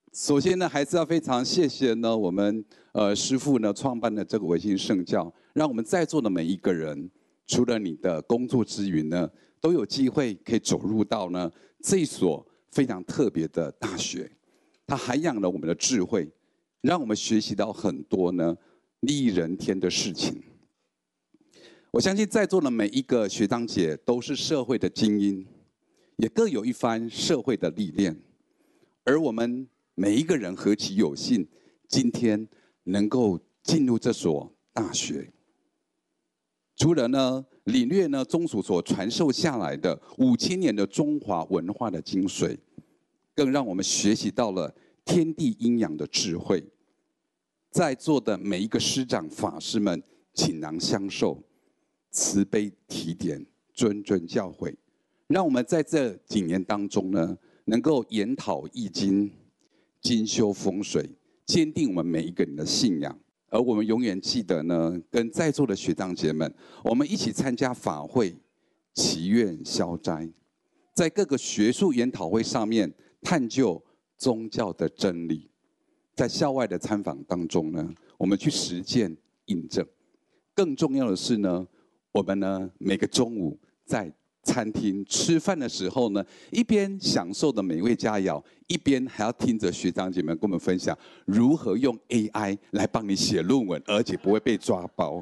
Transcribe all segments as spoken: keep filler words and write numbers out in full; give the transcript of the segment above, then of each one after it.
首先呢，还是要非常谢谢呢我们呃师父呢创办的这个维新圣教，让我们在座的每一个人，除了你的工作之余呢，都有机会可以走入到呢这一所非常特别的大学，它涵养了我们的智慧，让我们学习到很多呢利益人天的事情。我相信在座的每一个学长姐都是社会的精英，也各有一番社会的历练，而我们每一个人何其有幸，今天能够进入这所大学。除了呢领略呢宗祖所传授下来的五千年的中华文化的精髓，更让我们学习到了天地阴阳的智慧。在座的每一个师长法师们，倾囊相授，慈悲提点，谆谆教诲，让我们在这几年当中呢，能够研讨易经，精修风水，坚定我们每一个人的信仰。而我们永远记得呢，跟在座的学长姐们，我们一起参加法会，祈愿消灾，在各个学术研讨会上面探究宗教的真理，在校外的参访当中呢，我们去实践印证。更重要的是呢，我们呢每个中午在餐厅吃饭的时候呢，一边享受的美味佳肴，一边还要听着学长姐们跟我们分享如何用 A I 来帮你写论文，而且不会被抓包。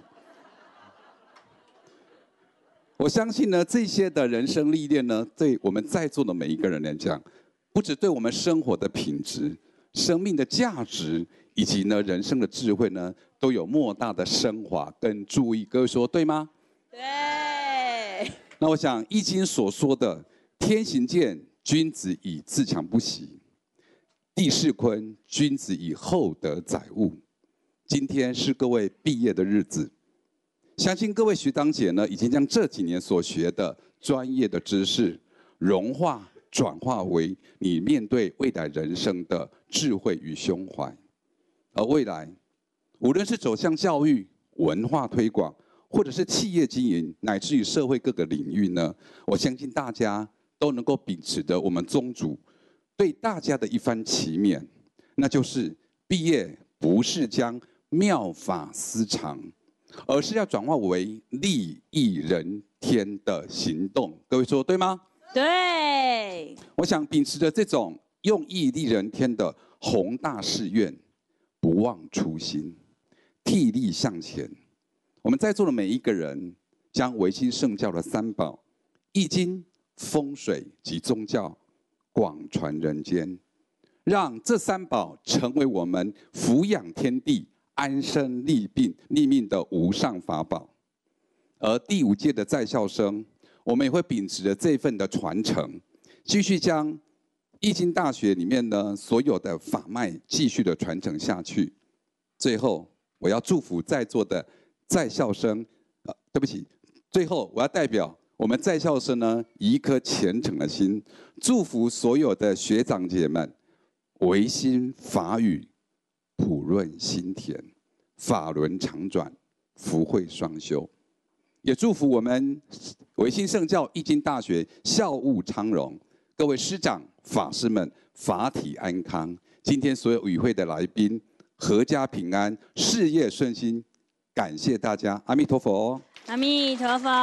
我相信呢，这些的人生历练呢，对我们在座的每一个人来讲，不只对我们生活的品质、生命的价值，以及呢人生的智慧呢，都有莫大的升华跟注意。各位说对吗？ 对。 那我想《易经》所说的“天行健，君子以自强不息；地势坤，君子以厚德载物”。今天是各位毕业的日子，相信各位学长姐呢，已经将这几年所学的专业的知识融化、转化为你面对未来人生的智慧与胸怀。而未来，无论是走向教育、文化推广，或者是企业经营，乃至于社会各个领域呢，我相信大家都能够秉持着我们宗主对大家的一番祈勉，那就是毕业不是将妙法思长，而是要转化为利益人天的行动。各位说对吗？ 对。 我想秉持着这种用义利人天的宏大誓愿，不忘初心，替力向前。我们在座的每一个人，将维新圣教的三宝——易经、风水及宗教，广传人间，让这三宝成为我们抚养天地、安身立命、立命的无上法宝。而第五届的在校生，我们也会秉持着这份的传承，继续将易经大学里面呢所有的法脉继续的传承下去。最后，我要祝福在座的在校生，呃，对不起，最后我要代表我们在校生呢，以一颗虔诚的心，祝福所有的学长姐们，唯心法语，普润心田，法轮常转，福慧双修。也祝福我们维新圣教易经大学校务昌荣，各位师长、法师们法体安康。今天所有与会的来宾，阖家平安，事业顺心。感谢大家，阿弥陀佛。 阿弥陀佛。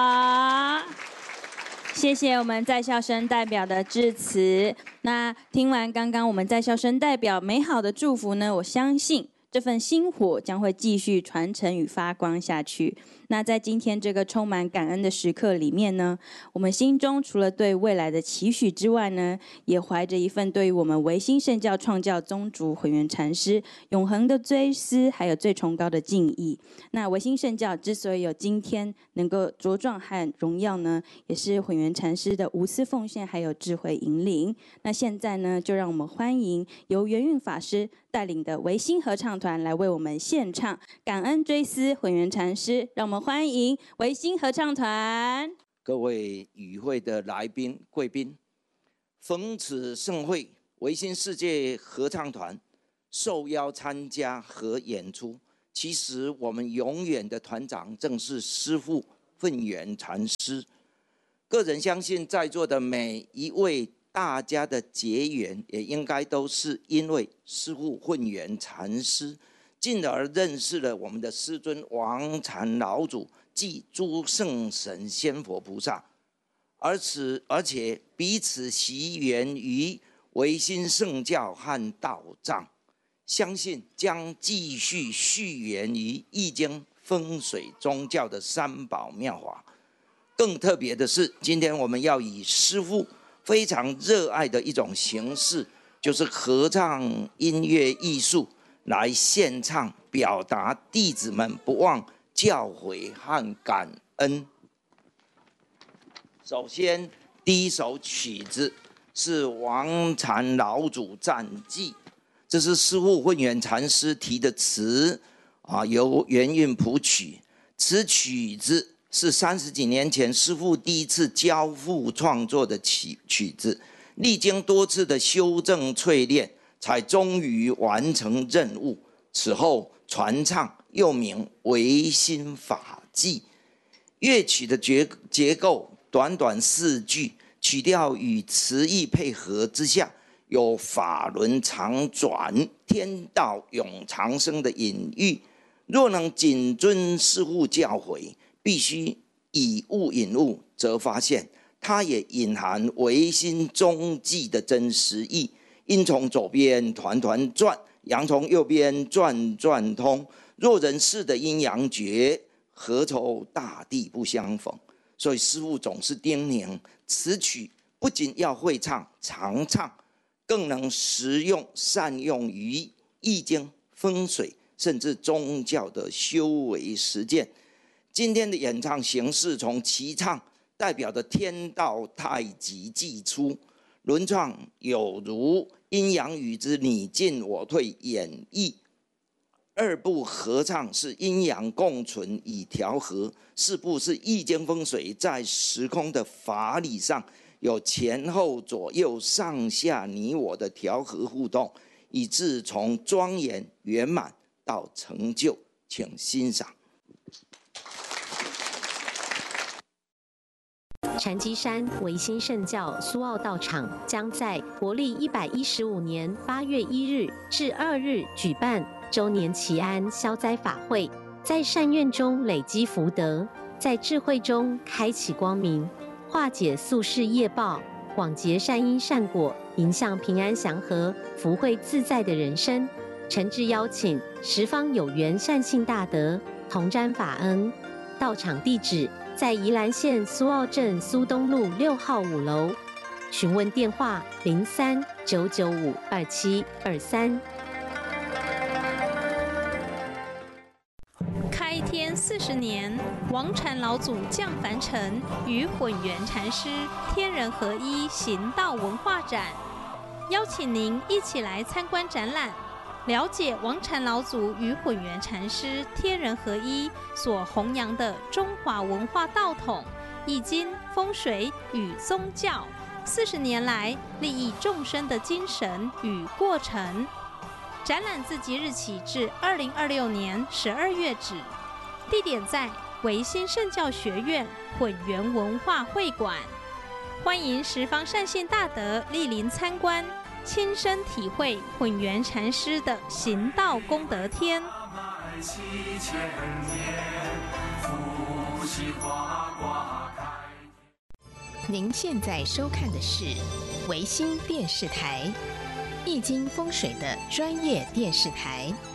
谢谢我们在校生代表的致辞。那听完刚刚我们在校生代表美好的祝福呢，我相信这份星火将会继续传承与发光下去。那在今天这个充满感恩的时刻里面呢，我们心中除了对未来的期许之外呢，也怀着一份对于我们维新圣教创教宗主混元禅师永恒的追思，还有最崇高的敬意。那维新圣教之所以有今天能够茁壮和荣耀呢，也是混元禅师的无私奉献还有智慧引领。那现在呢，就让我们欢迎由圆运法师带领的维新合唱团来为我们献唱感恩追思混元禅师。让我们欢迎维新合唱团。 各位与会的来宾贵宾，逢此盛会，维新世界合唱团受邀参加和演出。其实我们永远的团长正是师父混元禅师。个人相信在座的每一位大家的结缘也应该都是因为师父混元禅师，进而认识了我们的师尊王禅老祖及诸圣神仙佛菩萨，而此而且彼此习缘于唯心圣教和道藏，相信将继续续缘于易经、风水、宗教的三宝妙法。更特别的是，今天我们要以师父非常热爱的一种形式，就是合唱音乐艺术来献唱，表达弟子们不忘教诲和感恩。首先，第一首曲子是王禅老祖赞记，这是师父混元禅师提的词啊，由元韵谱曲。此曲子是三十几年前师父第一次交付创作的曲曲子，历经多次的修正淬炼，才终于完成任务。此后传唱，又名唯心法记。乐曲的结结构短短四句，曲调与词意配合之下，有法轮常转、天道永长生的隐喻。若能谨遵师父教诲，必须以物引物，则发现它也隐含唯心中记的真实意。阴从左边团团转，阳从右边转转通。若人世的阴阳绝，何愁大地不相逢？所以师父总是叮咛，此曲不仅要会唱、常唱，更能实用善用于易经、风水，甚至宗教的修为实践。今天的演唱形式从齐唱代表的天道太极既出，轮唱有如阴阳语之你进我退演绎，二部合唱是阴阳共存以调和，四部是易经风水在时空的法理上有前后左右上下你我的调和互动，以致从庄严圆满到成就。请欣赏。 禅机山唯心圣教苏澳道场将在国历一百一十五年八月一日至二日举办周年祈安消灾法会，在善愿中累积福德，在智慧中开启光明，化解宿世业报，广结善因善果，迎向平安祥和、福慧自在的人生。诚挚邀请十方有缘善信大德同沾法恩。到场地址在宜兰县苏澳镇苏东路六号五楼，询问电话零三九九五二七二三。 开天四十年，王禅老祖降凡尘，与混元禅师天人合一行道文化展，邀请您一起来参观展览，了解王禅老祖与混元禅师天人合一所弘扬的中华文化道统、易经、风水与宗教四十年来利益众生的精神与过程。展览自即日起至二零二六年十二月止，地点在唯心圣教学院混元文化会馆，欢迎十方善信大德莅临参观，亲身体会混元禅师的行道功德天。 您现在收看的是维新电视台，易经风水的专业电视台。